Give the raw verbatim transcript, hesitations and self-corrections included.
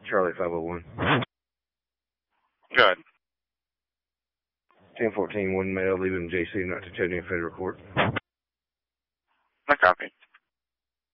Charlie five oh one. Good. ten fourteen, one male, leaving J C, not to Tony in federal court. I copy.